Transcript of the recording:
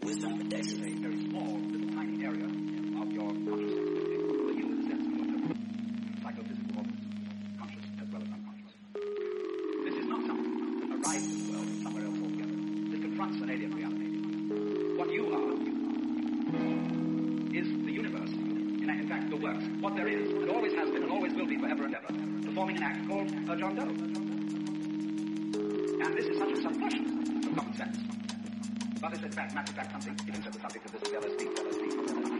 This is a very small, little tiny area of your consciousness. The you in the sense of your psychophysical organism, conscious as well as unconscious. This is not something that arises in the world from somewhere else altogether. This confronts an alien reality. What you are is the universe. In fact, the works. What there is, and always has been, and always will be forever and ever, performing an act called a John Doe. And this is such a subversion of common sense. But it's in fact, matter of fact, something, even so the subject of this is LSD.